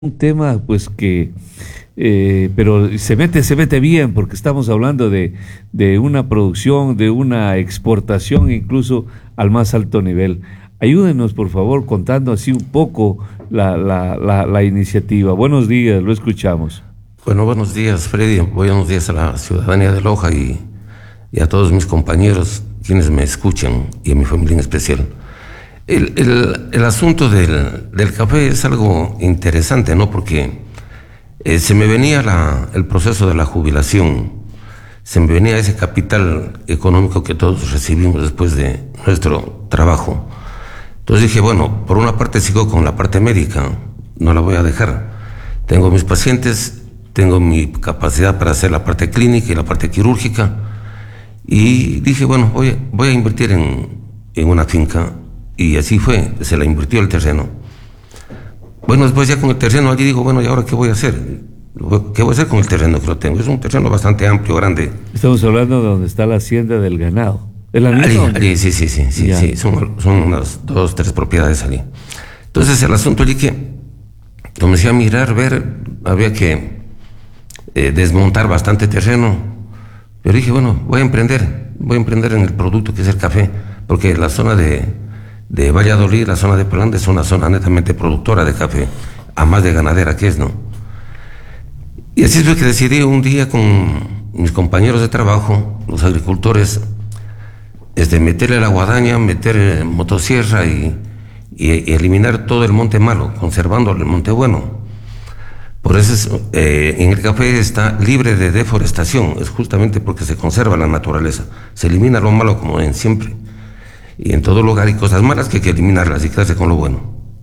Un tema pues que pero se mete bien porque estamos hablando de una producción, de una exportación incluso al más alto nivel. Ayúdenos por favor contando así un poco la iniciativa. Buenos días, lo escuchamos. Bueno, buenos días, Freddy. Buenos días a la ciudadanía de Loja y a todos mis compañeros quienes me escuchan y a mi familia en especial. El asunto del café es algo interesante, ¿no? Porque se me venía el proceso de la jubilación, se me venía ese capital económico que todos recibimos después de nuestro trabajo. Entonces dije, bueno, por una parte sigo con la parte médica, no la voy a dejar. Tengo mis pacientes, tengo mi capacidad para hacer la parte clínica y la parte quirúrgica. Y dije, bueno, voy a invertir en una finca. Y así fue, se la invirtió el terreno. Bueno, después ya con el terreno, allí digo, bueno, ¿y ahora qué voy a hacer? ¿Qué voy a hacer con el terreno que lo tengo? Es un terreno bastante amplio, grande. Estamos hablando de donde está la hacienda del ganado. ¿Es la misma? Allí, sí, son unas 2, 3 propiedades allí. Entonces el asunto allí que comencé a mirar, ver, había que desmontar bastante terreno. Pero dije, bueno, voy a emprender en el producto que es el café, porque la zona de Valladolid, la zona de Pelande es una zona netamente productora de café, a más de ganadera que es, ¿no? Y así fue que decidí un día con mis compañeros de trabajo, los agricultores, meterle la guadaña, meter motosierra y eliminar todo el monte malo, conservando el monte bueno. Por eso en el café está libre de deforestación, es justamente porque se conserva la naturaleza, se elimina lo malo como en siempre. Y en todo lugar hay cosas malas que hay que eliminarlas y quedarse con lo bueno.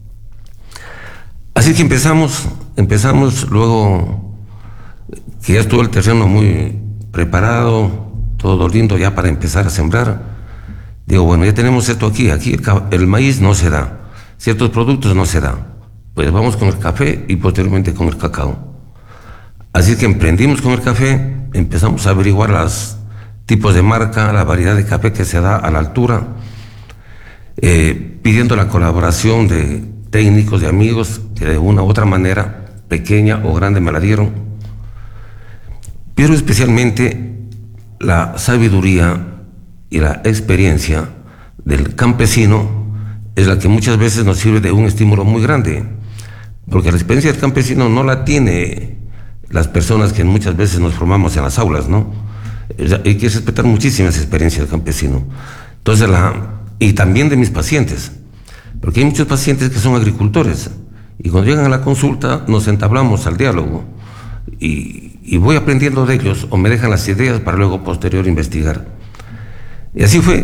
Así que empezamos luego que ya estuvo el terreno muy preparado, todo lindo ya para empezar a sembrar. Digo, bueno, ya tenemos esto aquí el maíz no se da, ciertos productos no se da. Pues vamos con el café y posteriormente con el cacao. Así que emprendimos con el café, empezamos a averiguar los tipos de marca, la variedad de café que se da a la altura, pidiendo la colaboración de técnicos, de amigos, que de una u otra manera, pequeña o grande, me la dieron. Pero especialmente la sabiduría y la experiencia del campesino es la que muchas veces nos sirve de un estímulo muy grande, porque la experiencia del campesino no la tiene las personas que muchas veces nos formamos en las aulas, ¿no? Hay que respetar muchísimo esa experiencia del campesino. Entonces y también de mis pacientes, porque hay muchos pacientes que son agricultores y cuando llegan a la consulta nos entablamos al diálogo y voy aprendiendo de ellos o me dejan las ideas para luego posterior investigar. Y así fue.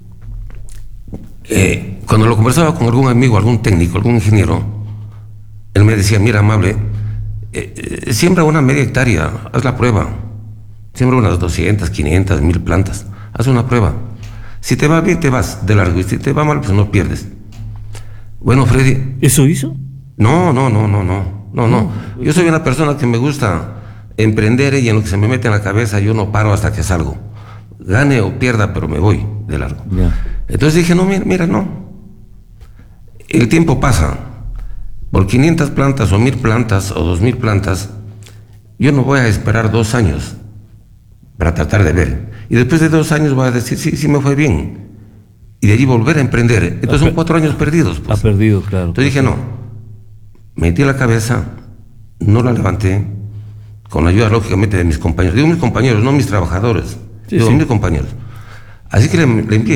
Cuando lo conversaba con algún amigo, algún técnico, algún ingeniero, él me decía, mira, amable, siembra una media hectárea, haz la prueba, siembra unas 200, 500, 1000 plantas, haz una prueba. Si te va bien, te vas de largo. Y si te va mal, pues no pierdes. Bueno, Freddy. ¿Eso hizo? No. Yo soy una persona que me gusta emprender y en lo que se me mete en la cabeza yo no paro hasta que salgo. Gane o pierda, pero me voy de largo. Yeah. Entonces dije, no, mira, no. El tiempo pasa. Por 500 plantas o 1000 plantas o 2000 plantas, yo no voy a esperar 2 años para tratar de ver. Y después de 2 años voy a decir, sí me fue bien. Y de allí volver a emprender. Entonces son 4 años perdidos. Pues. Ha perdido, claro. Entonces dije, no. Metí la cabeza, no la levanté, con la ayuda lógicamente de mis compañeros. Digo mis compañeros, no mis trabajadores. Digo mis compañeros. Así que le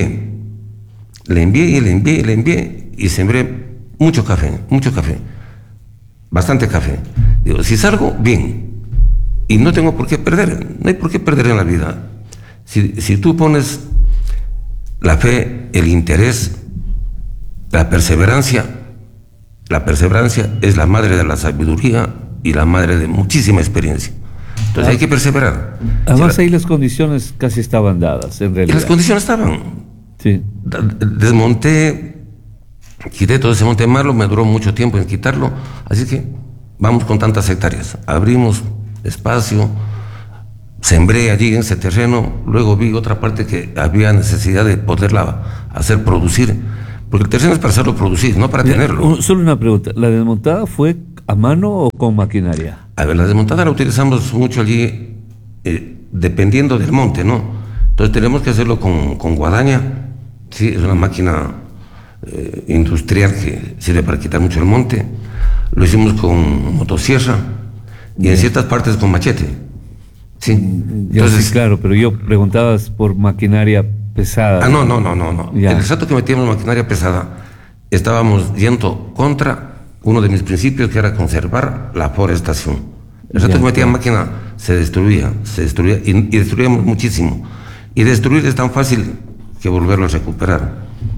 envié y sembré mucho café. Bastante café. Digo, si salgo, bien. Y no tengo por qué perder. No hay por qué perder en la vida. Si tú pones la fe, el interés, la perseverancia es la madre de la sabiduría y la madre de muchísima experiencia. Entonces hay que perseverar. Además ahí las condiciones casi estaban dadas, en realidad. Y las condiciones estaban. Sí. Desmonté, quité todo ese monte malo, me duró mucho tiempo en quitarlo, así que vamos con tantas hectáreas. Abrimos espacio, sembré allí en ese terreno, luego vi otra parte que había necesidad de poderla hacer producir, porque el terreno es para hacerlo producir, no para tenerlo. Solo una pregunta, ¿la desmontada fue a mano o con maquinaria? A ver, la desmontada la utilizamos mucho allí, dependiendo del monte, ¿no? Entonces tenemos que hacerlo con guadaña, sí, es una máquina industrial que sirve para quitar mucho el monte. Lo hicimos con motosierra y en ciertas partes con machete. Sí. Entonces, sí, claro, pero yo preguntabas por maquinaria pesada. No. Ya. En el rato que metíamos maquinaria pesada, estábamos yendo contra uno de mis principios, que era conservar la forestación. El rato que metía máquina se destruía y destruíamos muchísimo. Y destruir es tan fácil que volverlo a recuperar.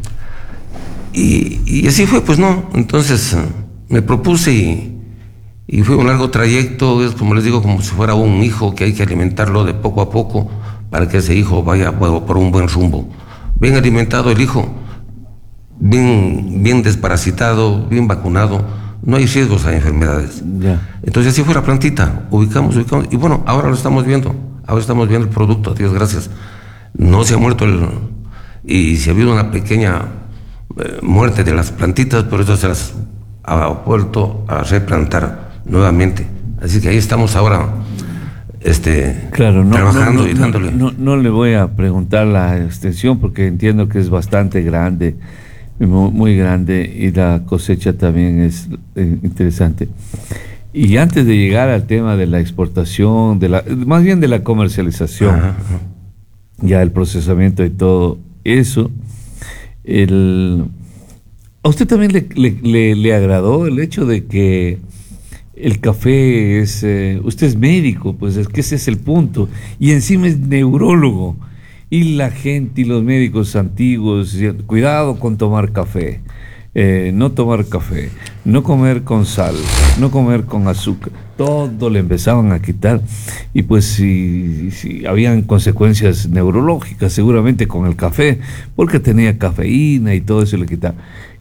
Y así fue, pues no. Entonces me propuse y fue un largo trayecto. Es como les digo, como si fuera un hijo que hay que alimentarlo de poco a poco para que ese hijo vaya por un buen rumbo. Bien alimentado el hijo, bien desparasitado, bien vacunado, no hay riesgos a enfermedades. Ya. Entonces así fue la plantita, ubicamos, y bueno, ahora lo estamos viendo, el producto, a Dios gracias. No se ha muerto y si ha habido una pequeña muerte de las plantitas, pero eso se las ha vuelto a replantar nuevamente. Así que ahí estamos ahora claro, trabajando y dándole. No le voy a preguntar la extensión porque entiendo que es bastante grande, muy grande, y la cosecha también es interesante. Y antes de llegar al tema de la exportación, más bien de la comercialización, ya el procesamiento y todo eso, ¿a usted también le agradó el hecho de que el café usted es médico, pues es que ese es el punto, y encima es neurólogo, y la gente y los médicos antiguos, cuidado con tomar café, no tomar café, no comer con sal, no comer con azúcar, todo le empezaban a quitar, y pues si habían consecuencias neurológicas seguramente con el café, porque tenía cafeína y todo eso le quitaba.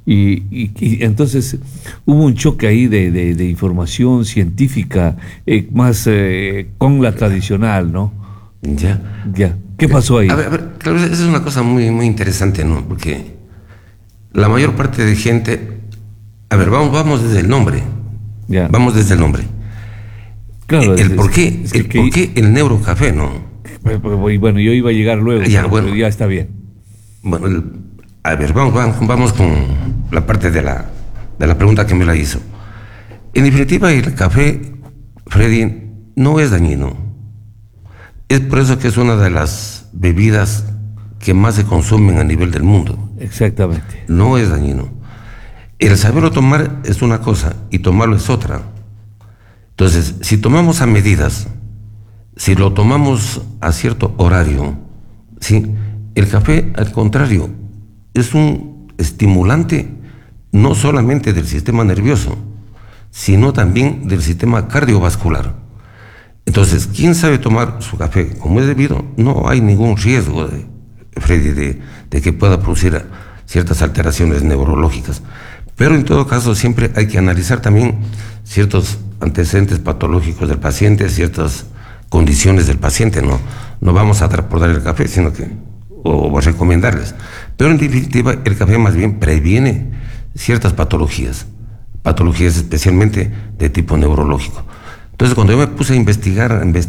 Y entonces hubo un choque ahí de información científica más con la tradicional, ¿no? Ya. ¿Qué pasó ahí? A ver, claro, esa es una cosa muy, muy interesante, ¿no? Porque la mayor parte de gente... A ver, vamos desde el nombre. Ya. Vamos desde el nombre. Claro. ¿Por qué el neurocafé, no? Bueno, yo iba a llegar luego, pero ya está bien. Bueno, a ver, vamos con la parte de la pregunta que me la hizo. En definitiva, el café, Freddy, no es dañino. Es por eso que es una de las bebidas que más se consumen a nivel del mundo. Exactamente. No es dañino. El saberlo tomar es una cosa y tomarlo es otra. Entonces, si tomamos a medidas, si lo tomamos a cierto horario, ¿sí? El café, al contrario, es un estimulante no solamente del sistema nervioso, sino también del sistema cardiovascular. Entonces, quien sabe tomar su café como es debido, no hay ningún riesgo, Freddy, de que pueda producir ciertas alteraciones neurológicas. Pero en todo caso, siempre hay que analizar también ciertos antecedentes patológicos del paciente, ciertas condiciones del paciente. No vamos a dar por dar el café, sino que o recomendarles. Pero en definitiva, el café más bien previene ciertas patologías especialmente de tipo neurológico. Entonces, cuando yo me puse a investigar,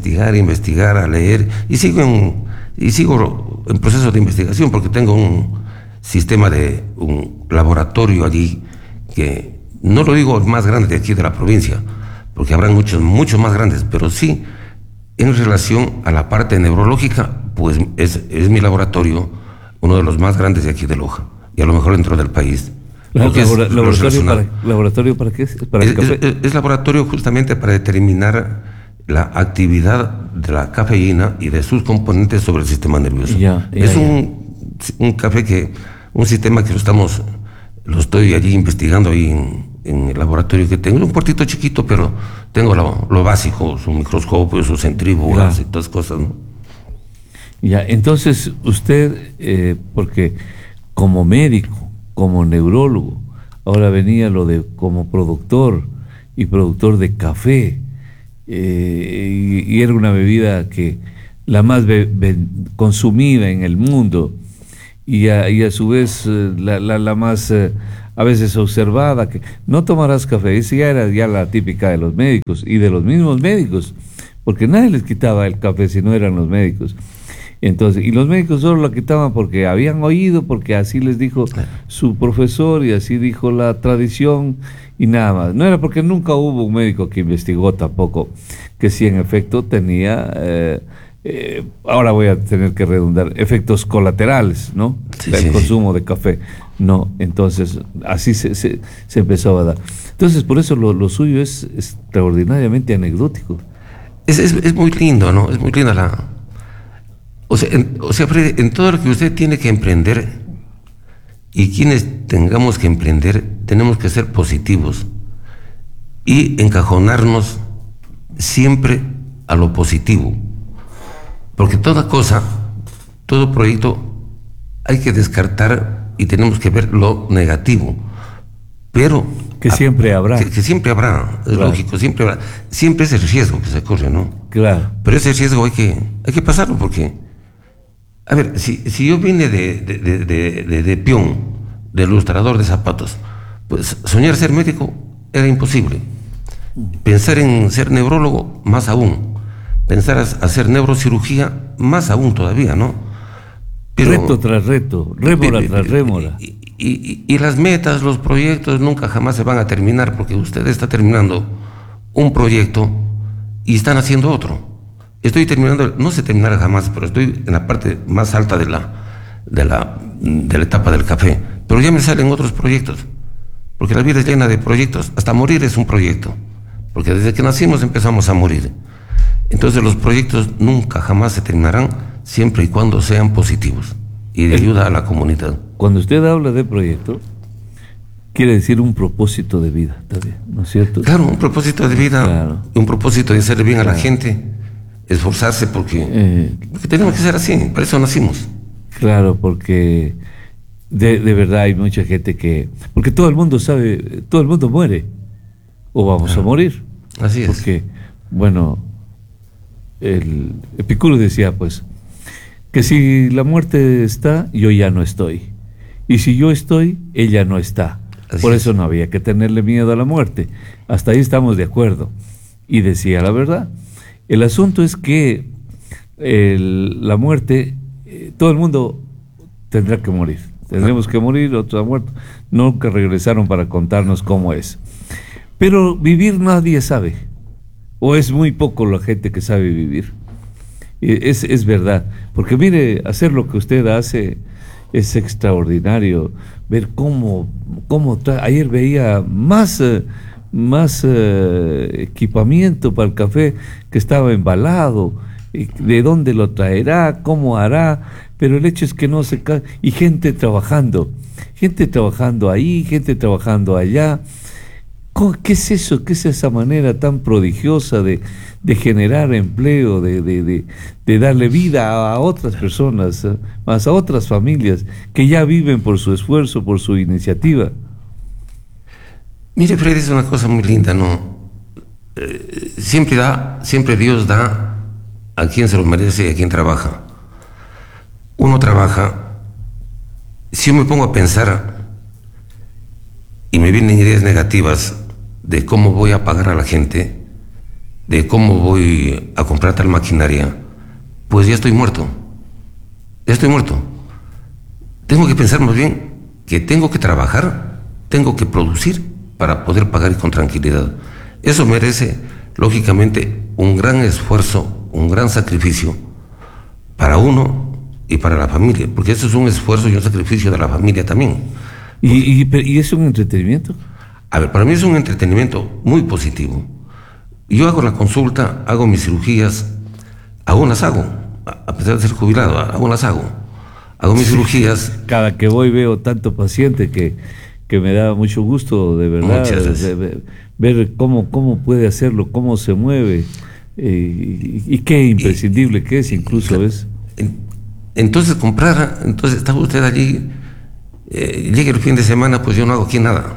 a leer, y sigo en proceso de investigación, porque tengo un laboratorio allí, que no lo digo el más grande de aquí de la provincia, porque habrán muchos más grandes, pero sí, en relación a la parte neurológica, pues es mi laboratorio uno de los más grandes de aquí de Loja, y a lo mejor dentro del país. ¿Laboratorio para qué es? ¿Para el café? Es laboratorio justamente para determinar la actividad de la cafeína y de sus componentes sobre el sistema nervioso. Un café un sistema que lo estoy allí investigando ahí en el laboratorio que tengo. Un cuartito chiquito, pero tengo lo básico, su microscopio, sus centrífugas y todas cosas, ¿no? Ya, entonces usted, porque como médico, como neurólogo, ahora venía como productor de café, y era una bebida que la más consumida en el mundo y a su vez la más a veces observada, que no tomarás café. Esa ya era ya la típica de los médicos y de los mismos médicos, porque nadie les quitaba el café si no eran los médicos. Entonces, y los médicos solo lo quitaban porque habían oído, porque así les dijo su profesor y así dijo la tradición y nada más. No era porque nunca hubo un médico que investigó tampoco que sí en efecto tenía, ahora voy a tener que redundar, efectos colaterales, ¿no? Del consumo de café. No, entonces así se empezó a dar. Entonces, por eso lo suyo es extraordinariamente anecdótico. Es muy lindo, ¿no? Es muy linda la... O sea, Freddy, en todo lo que usted tiene que emprender y quienes tengamos que emprender, tenemos que ser positivos y encajonarnos siempre a lo positivo. Porque toda cosa, todo proyecto, hay que descartar y tenemos que ver lo negativo. Pero... Que siempre habrá. Que siempre habrá, es lógico, siempre habrá. Siempre es el riesgo que se corre, ¿no? Claro. Pero ese riesgo hay que pasarlo porque... A ver, si yo vine de peón, de ilustrador de zapatos, pues soñar ser médico era imposible. Pensar en ser neurólogo, más aún. Pensar hacer neurocirugía, más aún todavía, ¿no? Pero, reto tras reto, rémora tras rémora. Y las metas, los proyectos nunca jamás se van a terminar porque usted está terminando un proyecto y están haciendo otro. Estoy terminando, no se terminará jamás, pero estoy en la parte más alta de la etapa del café. Pero ya me salen otros proyectos, porque la vida es llena de proyectos. Hasta morir es un proyecto, porque desde que nacimos empezamos a morir. Entonces los proyectos nunca jamás se terminarán, siempre y cuando sean positivos y de ayuda a la comunidad. Cuando usted habla de proyecto, quiere decir un propósito de vida también, ¿no es cierto? Claro, un propósito de vida, claro. Un propósito de hacer bien a la gente. Esforzarse porque tenemos que ser así, para eso nacimos. Claro, porque de verdad hay mucha gente que... Porque todo el mundo sabe, todo el mundo muere, o vamos a morir. Así es. Porque, bueno, el Epicuro decía, pues, que si la muerte está, yo ya no estoy. Y si yo estoy, ella no está. Por eso no había que tenerle miedo a la muerte. Hasta ahí estamos de acuerdo. Y decía la verdad. El asunto es que la muerte, todo el mundo tendrá que morir. Tendremos que morir, otros han muerto. Nunca regresaron para contarnos cómo es. Pero vivir nadie sabe. O es muy poco la gente que sabe vivir. Es verdad. Porque mire, hacer lo que usted hace es extraordinario. Ver cómo ayer veía más equipamiento para el café que estaba embalado, de dónde lo traerá, cómo hará, pero el hecho es que no se cae, y gente trabajando ahí, gente trabajando allá. ¿Qué es eso? ¿Qué es esa manera tan prodigiosa de generar empleo, de darle vida a otras personas, más a otras familias que ya viven por su esfuerzo, por su iniciativa? Mire, Freddy, es una cosa muy linda, ¿no? Siempre Dios da a quien se lo merece y a quien trabaja. Uno trabaja, si yo me pongo a pensar y me vienen ideas negativas de cómo voy a pagar a la gente, de cómo voy a comprar tal maquinaria, pues ya estoy muerto. Tengo que pensar más bien que tengo que trabajar, tengo que producir para poder pagar con tranquilidad. Eso merece, lógicamente, un gran esfuerzo, un gran sacrificio para uno y para la familia, porque eso es un esfuerzo y un sacrificio de la familia también. ¿Y es un entretenimiento? A ver, para mí es un entretenimiento muy positivo. Yo hago la consulta, hago mis cirugías, aún las hago, a pesar de ser jubilado, aún las hago. Hago mis cirugías. Cada que voy veo tanto paciente que me da mucho gusto, de verdad, ver cómo puede hacerlo, cómo se mueve, y qué imprescindible que es, incluso es. Entonces está usted allí, llega el fin de semana, pues yo no hago aquí nada.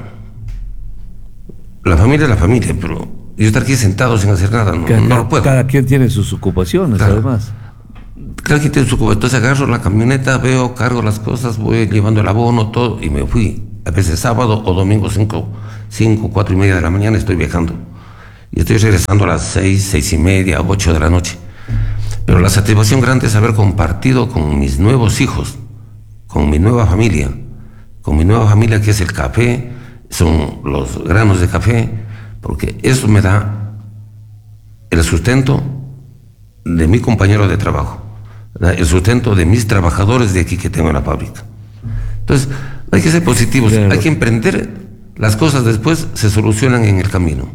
La familia es la familia, pero yo estar aquí sentado sin hacer nada, no lo puedo. Cada quien tiene sus ocupaciones, claro. Además. Cada quien tiene su ocupación. Entonces agarro la camioneta, veo, cargo las cosas, voy llevando el abono, todo, y me fui. a veces sábado o domingo 4:30 de la mañana estoy viajando. Y estoy regresando a las 6:30, 8 de la noche. Pero la satisfacción grande es haber compartido con mis nuevos hijos, con mi nueva familia que es el café, son los granos de café, porque eso me da el sustento de mi compañero de trabajo, el sustento de mis trabajadores de aquí que tengo en la fábrica. Entonces, hay que ser positivos, claro. Hay que emprender, las cosas después se solucionan en el camino.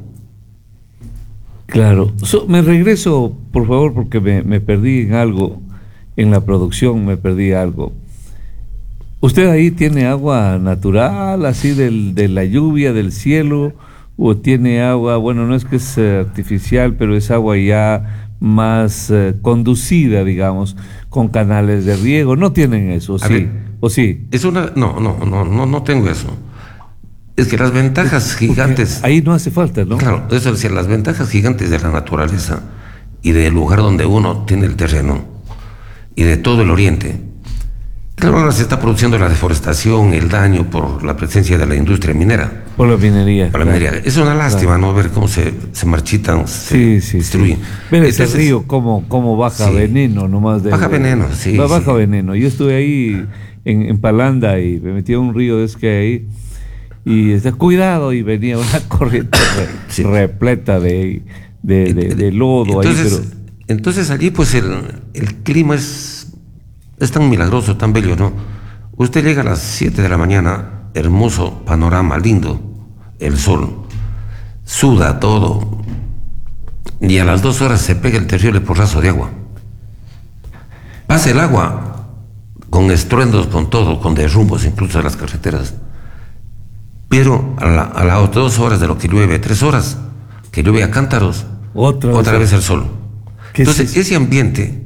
Claro. Me regreso, por favor, porque me perdí en algo, en la producción me perdí algo. ¿Usted ahí tiene agua natural, así de la lluvia, del cielo, o tiene agua, bueno, no es que es artificial, pero es agua ya más conducida, digamos, con canales de riego? ¿No tienen eso, sí? Ver, ¿o sí? No tengo eso. Es que las ventajas gigantes... Porque ahí no hace falta, ¿no? Claro, eso es decir, las ventajas gigantes de la naturaleza y del lugar donde uno tiene el terreno y de todo el oriente. Claro, ahora se está produciendo la deforestación, el daño por la presencia de la industria minera. Por la minería. Por la minería. Es una lástima, ¿no? Ver cómo se marchitan, se destruyen. Ver ese río, cómo baja veneno nomás. Baja veneno, sí. Baja veneno. Yo estuve ahí en Palanda y me metí a un río que hay ahí. Y cuidado, y venía una corriente repleta de lodo. Entonces allí pues el clima es tan milagroso, tan bello, ¿no? Usted llega a las 7 de la mañana, hermoso panorama, lindo, el sol, suda todo, y a las 2 horas se pega el terrible porrazo de agua. Pasa el agua con estruendos, con todo, con derrumbos incluso de las carreteras. Pero a las 2 horas de lo que llueve, 3 horas, que llueve a cántaros, otra vez el sol. Entonces, ese ambiente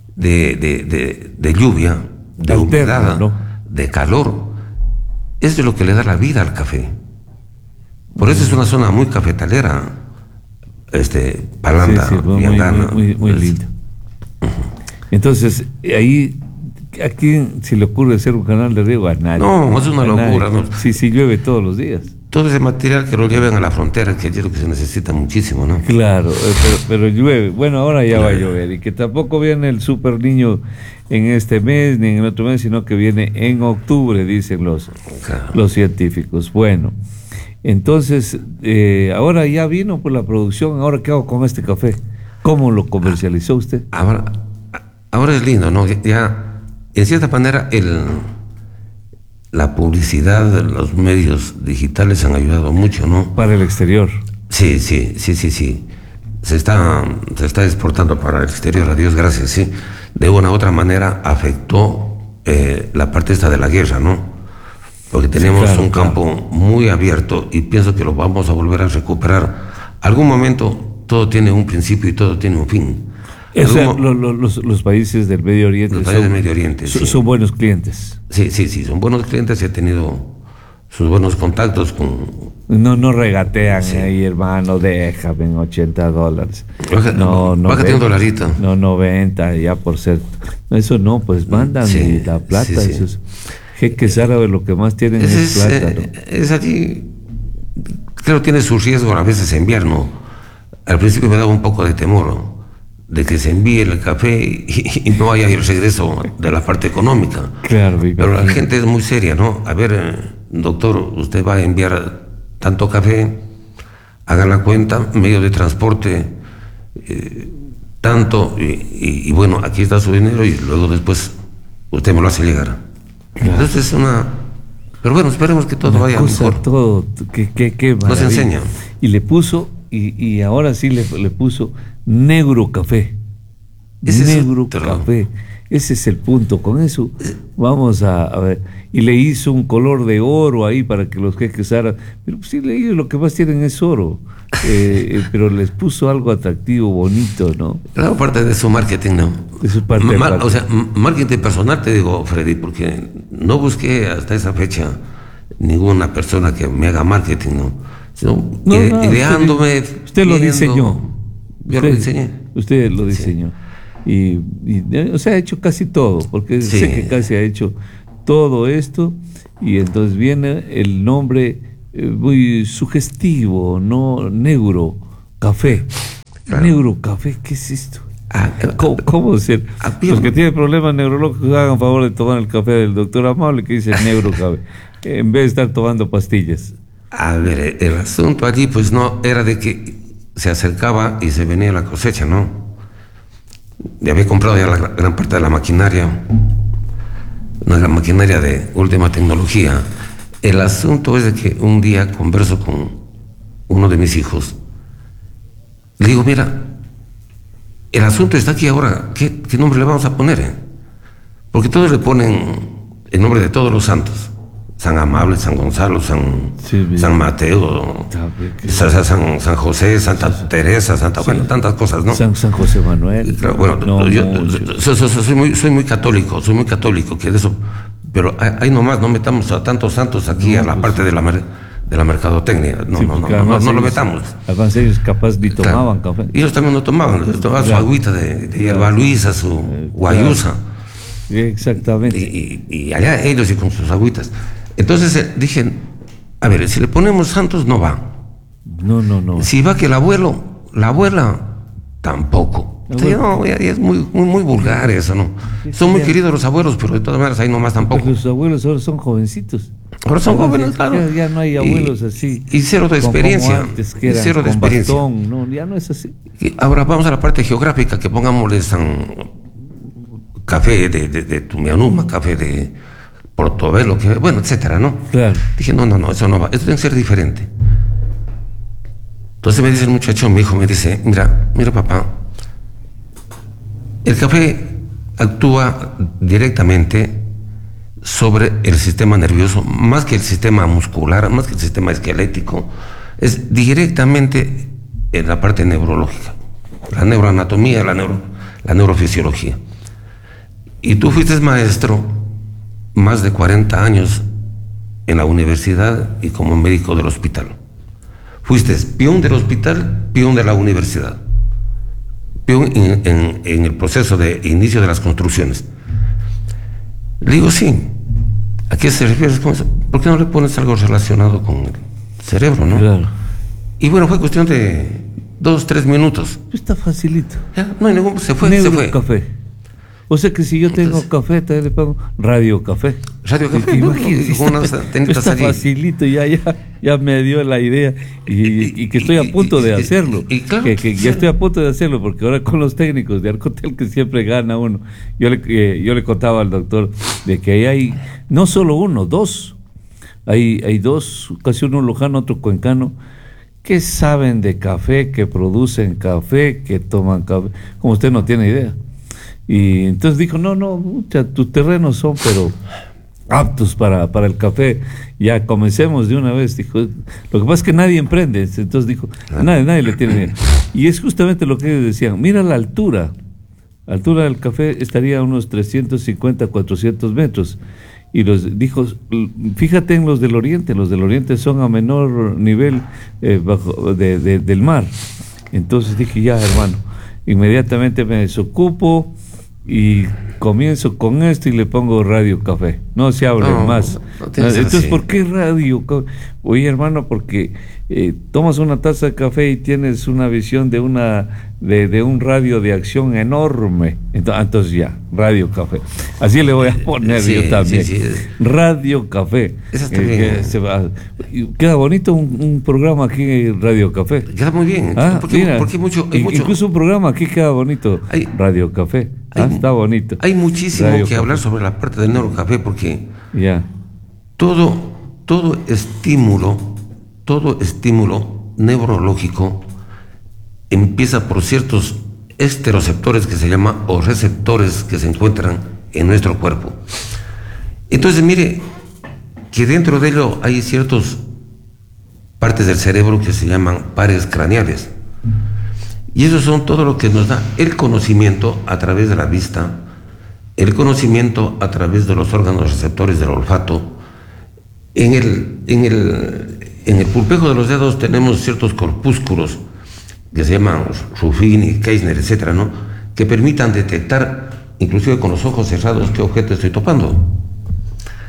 de lluvia, de humedad, ¿no? De calor, es de lo que le da la vida al café. Por eso es una zona muy cafetalera, Palanda, Viandana. Muy linda. Entonces, ahí... ¿A quién se le ocurre hacer un canal de riego? A nadie. No, es una locura. ¿No? Sí, llueve todos los días. Todo ese material que lo lleven a la frontera, que es lo que se necesita muchísimo, ¿no? Claro, pero llueve. Bueno, ahora ya va a llover. Y que tampoco viene el super niño en este mes ni en el otro mes, sino que viene en octubre, dicen los científicos. Bueno, entonces, ahora ya vino por la producción. ¿Ahora qué hago con este café? ¿Cómo lo comercializó usted? Ahora es lindo, ¿no? Ya... En cierta manera, la publicidad, los medios digitales han ayudado mucho, ¿no? Para el exterior. Sí. Se está exportando para el exterior, a Dios gracias, sí. De una u otra manera afectó la parte esta de la guerra, ¿no? Porque tenemos un campo muy abierto y pienso que lo vamos a volver a recuperar. Algún momento todo tiene un principio y todo tiene un fin. Los países del Medio Oriente, son buenos clientes. Sí, son buenos clientes y ha tenido sus buenos contactos con... No regatean ahí, hermano, déjame en $80. Bájate un dolarito. No, 90 ya por ser... Eso no, pues mandan la plata. Esos jeques árabes lo que más tienen es plata, ¿no? Es allí, creo que tiene su riesgo a veces enviar, ¿no? Al principio me daba un poco de temor, ¿no? De que se envíe el café y no haya el regreso de la parte económica. Claro, pero la gente es muy seria, ¿no? A ver, doctor, usted va a enviar tanto café, haga la cuenta, medio de transporte, tanto, y bueno, aquí está su dinero y luego después usted me lo hace llegar. Claro. Entonces es una... Pero bueno, esperemos que todo vaya mejor. Todo, que nos enseña. Y le puso, y ahora sí le puso negro café. Negro café. Ese es el punto. Con eso vamos a ver. Y le hizo un color de oro ahí para que los jeques árabes... Pero pues, sí, ellos lo que más tienen es oro. Pero les puso algo atractivo, bonito, ¿no? Claro, parte de su marketing, ¿no? De su parte. O sea, marketing personal, te digo, Freddy, porque no busqué hasta esa fecha ninguna persona que me haga marketing, ¿no? Sino ideándome. Usted lo diseñó. Yo lo diseñé. Usted lo diseñó. Y o sea, ha hecho casi todo, porque sé que casi ha hecho todo esto, y entonces viene el nombre muy sugestivo, ¿no? Neurocafé. Claro. Neurocafé, ¿qué es esto? ¿Cómo decir? Los que tienen problemas neurológicos hagan favor de tomar el café del doctor Amable, que dice neurocafé, en vez de estar tomando pastillas. A ver, el asunto allí pues no era de que se acercaba y se venía la cosecha, ¿no? Ya había comprado ya la gran parte de la maquinaria, una maquinaria de última tecnología. El asunto es de que un día converso con uno de mis hijos. Le digo, mira, el asunto está aquí ahora, ¿qué nombre le vamos a poner? Porque todos le ponen el nombre de todos los santos. San Amable, San Gonzalo, San Mateo, San José, Santa Teresa, bueno, tantas cosas, ¿no? San José Manuel. Claro, bueno, yo soy muy católico, que de eso, pero ahí nomás no metamos a tantos santos aquí a la parte de la mercadotecnia, no lo metamos. Además ellos capaz ni tomaban café. Ellos también no tomaban su agüita de hierba luisa, su guayusa. Exactamente. Y allá ellos y con sus agüitas. Entonces dije, a ver, si le ponemos santos no va. No. Si va que la abuela, tampoco. Ya es muy vulgar eso, ¿no? Son muy queridos los abuelos, pero de todas maneras ahí nomás tampoco. Pero los abuelos ahora son jovencitos. Ahora son jóvenes, claro. Ya no hay abuelos así. Y cero de experiencia. Antes, que eran, cero de experiencia. Bastón. No, ya no es así. Y ahora vamos a la parte geográfica, que pongámosle café de Tumianuma, café de Portobelo, bueno, etcétera, ¿no? Claro. Dije, no, eso no va, esto tiene que ser diferente. Entonces me dice el muchacho, mi hijo, me dice, mira papá, el café actúa directamente sobre el sistema nervioso, más que el sistema muscular, más que el sistema esquelético, es directamente en la parte neurológica, la neuroanatomía, la neurofisiología. Y tú fuiste maestro más de 40 años en la universidad y como médico del hospital. Fuiste peón del hospital, peón de la universidad, peón en el proceso de inicio de las construcciones. Le digo, sí. ¿A qué se refiere con eso? ¿Por qué no le pones algo relacionado con el cerebro, no? Claro. Y bueno, fue cuestión de 2-3 minutos. Está facilito. Ya, no hay ningún... Se fue. Café. O sea que si yo tengo café, también le pongo radio café. Radio café. Está facilito, ya me dio la idea y que estoy a punto de hacerlo. Claro, que ya estoy a punto de hacerlo, porque ahora con los técnicos de Arcotel, que siempre gana uno, yo le contaba al doctor de que ahí hay no solo uno, dos. Hay dos, casi uno lojano, otro cuencano, que saben de café, que producen café, que toman café, como usted no tiene idea. Y entonces dijo, no, tus terrenos son pero aptos para el café, ya comencemos de una vez. Dijo, lo que pasa es que nadie emprende, entonces dijo, nadie le tiene miedo. Y es justamente lo que ellos decían, mira la altura del café estaría a unos 350, 400 metros. Y dijo, fíjate en los del oriente son a menor nivel del mar. Entonces dije, ya hermano, inmediatamente me desocupo y comienzo con esto y le pongo radio café. No se hable más. Entonces, así. ¿Por qué radio? Oye, hermano, porque tomas una taza de café y tienes una visión de un radio de acción enorme. Entonces ya, radio café. Así le voy a poner yo también. Sí. Radio café. Eso está bien. Queda bonito un programa aquí en Radio Café. Queda muy bien. Porque mucho. Incluso un programa aquí queda bonito. Radio Café. Está bonito. Hay muchísimo que hablar sobre la parte del neurocafé, porque todo estímulo neurológico empieza por ciertos estereoceptores que se llaman, o receptores que se encuentran en nuestro cuerpo. Entonces mire que dentro de ello hay ciertas partes del cerebro que se llaman pares craneales, y esos son todo lo que nos da el conocimiento a través de la vista, el conocimiento a través de los órganos receptores del olfato. En el pulpejo de los dedos tenemos ciertos corpúsculos que se llaman Ruffini, Keissner, etcétera, ¿no? Que permitan detectar, inclusive con los ojos cerrados, qué objeto estoy topando.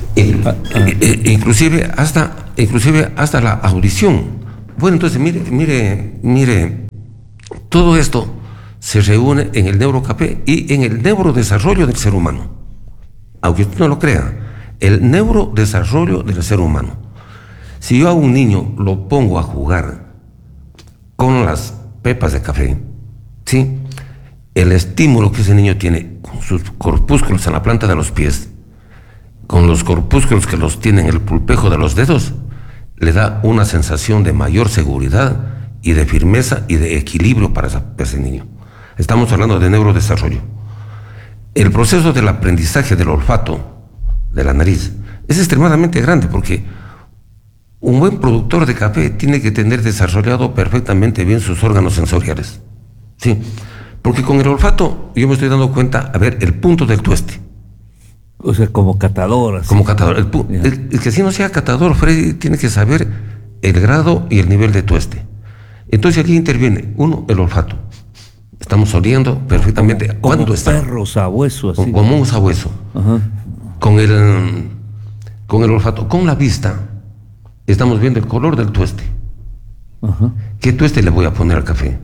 Inclusive hasta la audición. Bueno, entonces mire, todo esto se reúne en el neurocafé y en el neurodesarrollo del ser humano. Aunque usted no lo crea, el neurodesarrollo del ser humano. Si yo a un niño lo pongo a jugar con las pepas de café, ¿sí?, el estímulo que ese niño tiene con sus corpúsculos en la planta de los pies, con los corpúsculos que los tiene en el pulpejo de los dedos, le da una sensación de mayor seguridad y de firmeza y de equilibrio para ese niño. Estamos hablando de neurodesarrollo. El proceso del aprendizaje del olfato de la nariz es extremadamente grande, porque un buen productor de café tiene que tener desarrollado perfectamente bien sus órganos sensoriales. Sí, porque con el olfato yo me estoy dando cuenta, a ver, el punto del tueste. O sea, como catador. Así. Como catador. El que si no sea catador, Freddy, tiene que saber el grado y el nivel de tueste. Entonces aquí interviene, uno, el olfato. Estamos oliendo perfectamente cuándo está. Como perro sabueso, así. Como un sabueso. Ajá. Con el olfato. Con la vista, estamos viendo el color del tueste. Ajá. ¿Qué tueste le voy a poner al café?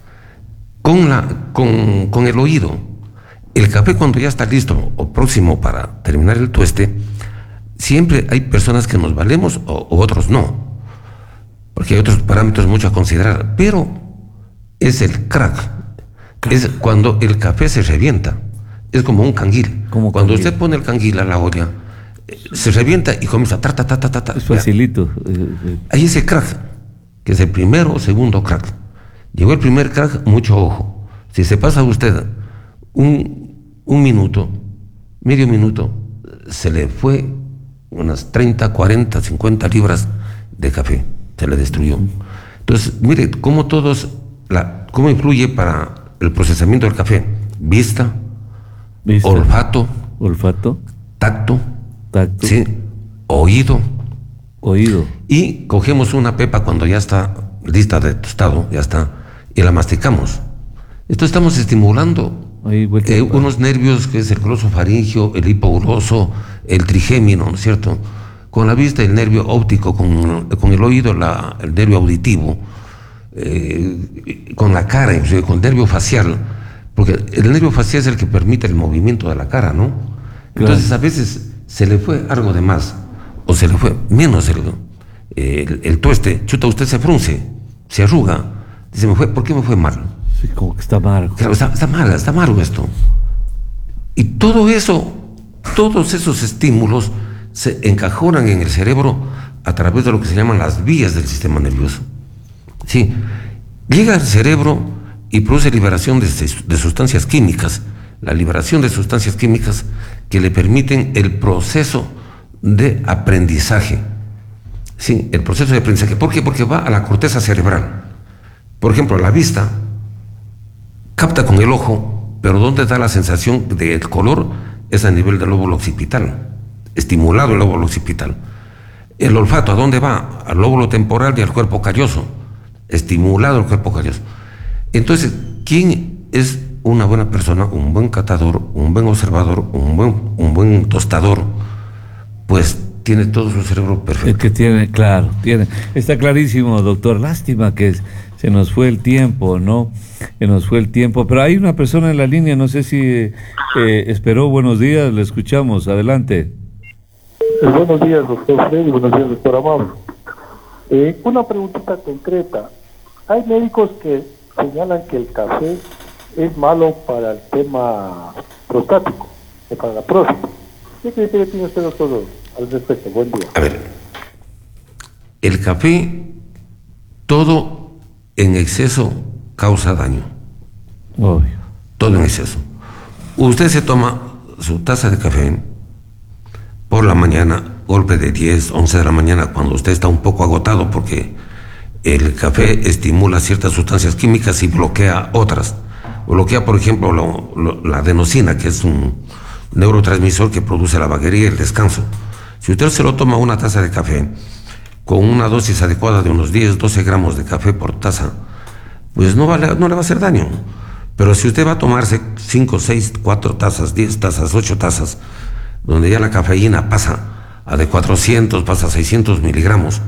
Con el oído. El café, cuando ya está listo o próximo para terminar el tueste, siempre hay personas que nos valemos o otros no, porque hay otros parámetros mucho a considerar, pero es el crack, es cuando el café se revienta, es como un canguil. Cuando usted pone el canguil a la olla, se revienta y comienza ta. Es facilito. Hay ese crack, que es el primero o segundo crack. Llegó el primer crack, mucho ojo. Si se pasa usted un minuto, medio minuto, se le fue unas 30, 40, 50 libras de café, se le destruyó. Entonces, mire cómo cómo influye para el procesamiento del café: vista. Olfato, tacto, ¿sí?, oído. Y cogemos una pepa cuando ya está lista de tostado, ya está, y la masticamos. Esto estamos estimulando unos nervios, que es el glosofaringio, el hipogloso, el trigémino, ¿no es cierto? Con la vista, el nervio óptico; con el oído, el nervio auditivo; con la cara, inclusive con el nervio facial, porque el nervio facial es el que permite el movimiento de la cara, ¿no? Entonces, a veces se le fue algo de más, o se le fue menos el tueste. Chuta, usted se frunce, se arruga, dice, ¿por qué me fue mal? Sí, como que está amargo. Claro, está amargo esto. Y todo eso, todos esos estímulos se encajonan en el cerebro a través de lo que se llaman las vías del sistema nervioso. Sí, llega al cerebro y produce liberación de sustancias químicas, la liberación de sustancias químicas que le permiten el proceso de aprendizaje. Sí, el proceso de aprendizaje. ¿Por qué? Porque va a la corteza cerebral. Por ejemplo, la vista capta con el ojo, pero ¿dónde da la sensación del color? Es a nivel del lóbulo occipital, estimulado el lóbulo occipital. El olfato, ¿a dónde va? Al lóbulo temporal y al cuerpo calloso, estimulado el cuerpo calloso. Entonces, ¿quién es una buena persona, un buen catador, un buen observador, un buen tostador? Pues tiene todo su cerebro perfecto. El que tiene, claro, está clarísimo, doctor. Lástima que se nos fue el tiempo, ¿no? Que nos fue el tiempo. Pero hay una persona en la línea, no sé si esperó. Buenos días, le escuchamos. Adelante. Buenos días, doctor Freddy. Buenos días, doctor Amado. Una preguntita concreta. Hay médicos que señalan que el café es malo para el tema prostático, para la próstata. ¿Qué criterio tiene usted, doctor, al respecto? Buen día. A ver, el café, todo en exceso causa daño. Obvio. Todo en exceso. Usted se toma su taza de café por la mañana, golpe de 10, 11 de la mañana, cuando usted está un poco agotado, porque el café estimula ciertas sustancias químicas y bloquea otras. Bloquea, por ejemplo, la adenosina, que es un neurotransmisor que produce la vaguería y el descanso. Si usted se lo toma una taza de café con una dosis adecuada de unos 10, 12 gramos de café por taza, pues no le va a hacer daño. Pero si usted va a tomarse 5, 6, 4 tazas, 10 tazas, 8 tazas, donde ya la cafeína pasa a de 400, pasa a 600 miligramos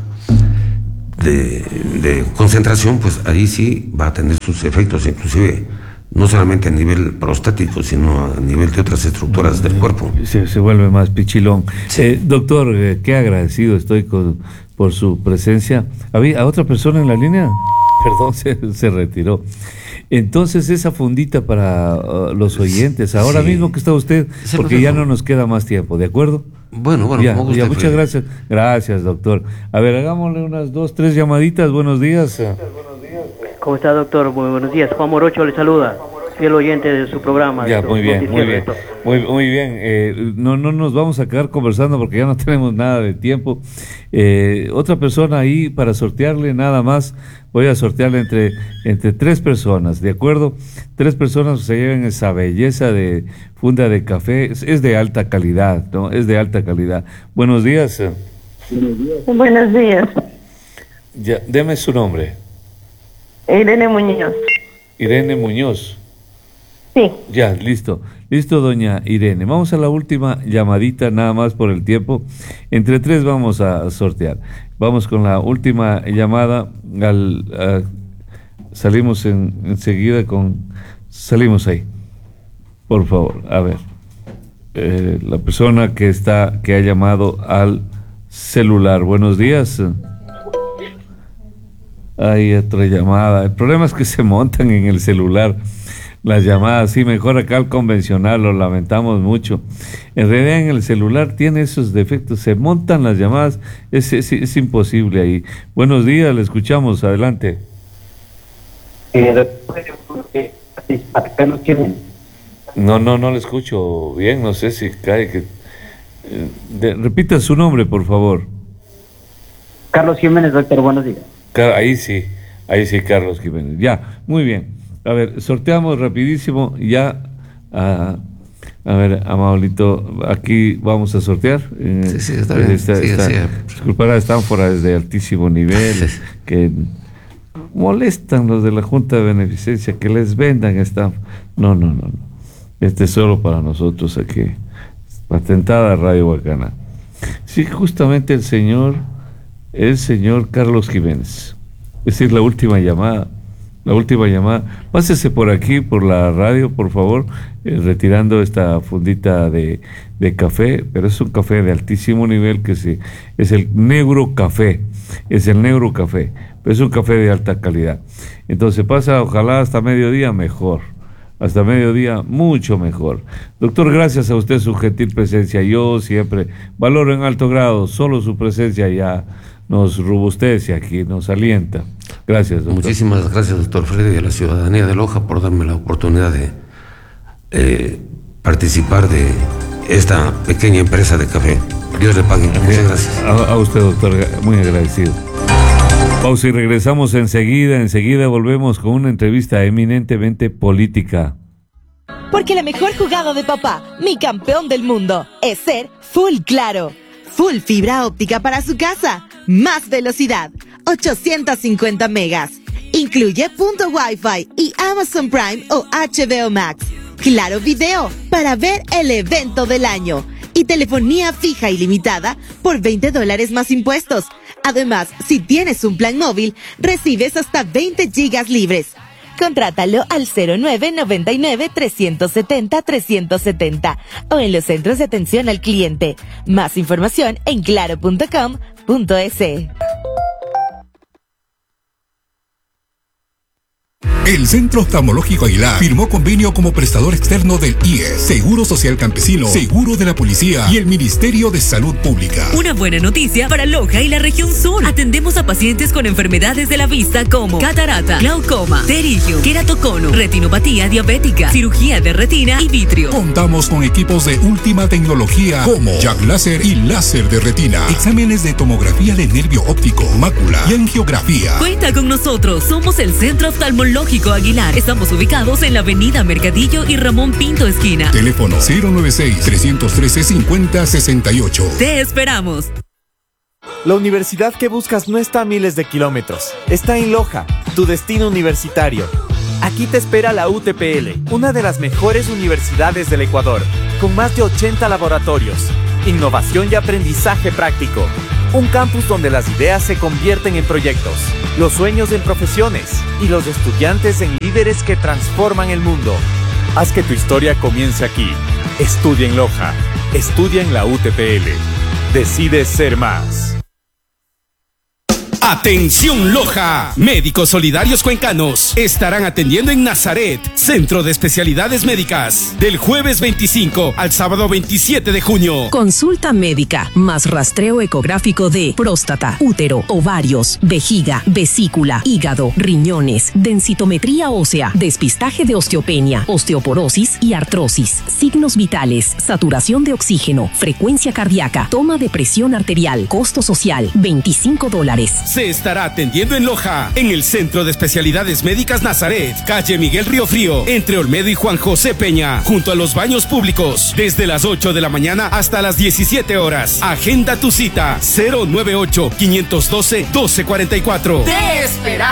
de concentración, pues ahí sí va a tener sus efectos, inclusive no solamente a nivel prostático, sino a nivel de otras estructuras del cuerpo. Se vuelve más pichilón. Sí. Doctor, qué agradecido estoy por su presencia. ¿Había otra persona en la línea? Perdón, se retiró. Entonces, esa fundita para los oyentes, ahora Sí. mismo que está usted, porque ya no nos queda más tiempo, ¿de acuerdo? Bueno, Ya, como guste, muchas Freddy. gracias. Gracias, doctor. A ver, hagámosle unas 2, 3 llamaditas. Buenos días. ¿Cómo está, doctor? Muy buenos días. Juan Morocho le saluda, fiel oyente de su programa. Ya, de su muy bien, muy noticiero, bien. doctor. Muy bien. No nos vamos a quedar conversando porque ya no tenemos nada de tiempo. Otra persona ahí para sortearle nada más. Voy a sortearle entre 3 personas, ¿de acuerdo? 3 personas se lleven esa belleza de funda de café. Es de alta calidad, ¿no? Es de alta calidad. Buenos días. Buenos días. Ya, deme su nombre. Irene Muñoz. Irene Muñoz. Sí. Ya, listo. Listo, doña Irene. Vamos a la última llamadita, nada más por el tiempo. Entre 3 vamos a sortear. Vamos con la última llamada. Salimos enseguida Salimos ahí. Por favor, a ver. La persona que ha llamado al celular. Buenos días. Hay otra llamada. El problema es que se montan en el celular las llamadas. Sí, mejor acá al convencional, lo lamentamos mucho. En realidad en el celular tiene esos defectos, se montan las llamadas, es imposible ahí. Buenos días, le escuchamos, adelante. No le escucho bien, no sé si cae repita su nombre, por favor. Carlos Jiménez, doctor, buenos días. Ahí sí, Carlos Jiménez. Ya, muy bien. A ver, sorteamos rapidísimo ya. A ver, Amaulito, aquí vamos a sortear. Sí, está bien. Sí. Disculpará, están fuera de altísimo nivel, que molestan los de la Junta de Beneficencia, que les vendan esta. No. Este es solo para nosotros aquí. Patentada Radio Bacana. Sí, justamente el señor Carlos Jiménez. Esa es la última llamada. Pásese por aquí, por la radio, por favor, retirando esta fundita de café, pero es un café de altísimo nivel es el Negro Café, pero es un café de alta calidad. Entonces pasa, ojalá hasta mediodía mejor. Hasta mediodía, mucho mejor. Doctor, gracias a usted su gentil presencia. Yo siempre valoro en alto grado, solo su presencia ya nos robustece aquí, nos alienta. Gracias, doctor. Muchísimas gracias, doctor Freddy, y a la ciudadanía de Loja por darme la oportunidad de participar de esta pequeña empresa de café. Dios le pague. Muchas gracias. A usted, doctor, muy agradecido. Pausa y regresamos enseguida volvemos con una entrevista eminentemente política. Porque la mejor jugada de papá, mi campeón del mundo, es ser Full Claro. Full fibra óptica para su casa. Más velocidad. 850 megas. Incluye punto Wi-Fi y Amazon Prime o HBO Max. Claro Video para ver el evento del año. Y telefonía fija ilimitada por $20 más impuestos. Además, si tienes un plan móvil, recibes hasta 20 gigas libres. Contrátalo al 0999-370-370 o en los centros de atención al cliente. Más información en claro.com.es. El Centro Oftalmológico Aguilar firmó convenio como prestador externo del IES, Seguro Social Campesino, Seguro de la Policía y el Ministerio de Salud Pública. Una buena noticia para Loja y la región sur. Atendemos a pacientes con enfermedades de la vista como catarata, glaucoma, pterigio, queratocono, retinopatía diabética, cirugía de retina y vitrio. Contamos con equipos de última tecnología como Jack Láser y láser de retina, exámenes de tomografía de nervio óptico, mácula y angiografía. Cuenta con nosotros, somos el Centro Oftalmológico Aguilar. Estamos ubicados en la avenida Mercadillo y Ramón Pinto esquina. Teléfono 096-313-5068. Te esperamos. La universidad que buscas no está a miles de kilómetros. Está en Loja, tu destino universitario. Aquí te espera la UTPL, una de las mejores universidades del Ecuador, con más de 80 laboratorios, innovación y aprendizaje práctico. Un campus donde las ideas se convierten en proyectos, los sueños en profesiones y los estudiantes en líderes que transforman el mundo. Haz que tu historia comience aquí. Estudia en Loja. Estudia en la UTPL. Decide ser más. Atención Loja, médicos solidarios cuencanos estarán atendiendo en Nazaret, Centro de Especialidades Médicas, del jueves 25 al sábado 27 de junio. Consulta médica, más rastreo ecográfico de próstata, útero, ovarios, vejiga, vesícula, hígado, riñones, densitometría ósea, despistaje de osteopenia, osteoporosis y artrosis, signos vitales, saturación de oxígeno, frecuencia cardíaca, toma de presión arterial, costo social, $25. Se estará atendiendo en Loja, en el Centro de Especialidades Médicas Nazaret, calle Miguel Río Frío, entre Olmedo y Juan José Peña, junto a los baños públicos, desde las 8 de la mañana hasta las 17 horas. Agenda tu cita, 098-512-1244. ¡Te espera!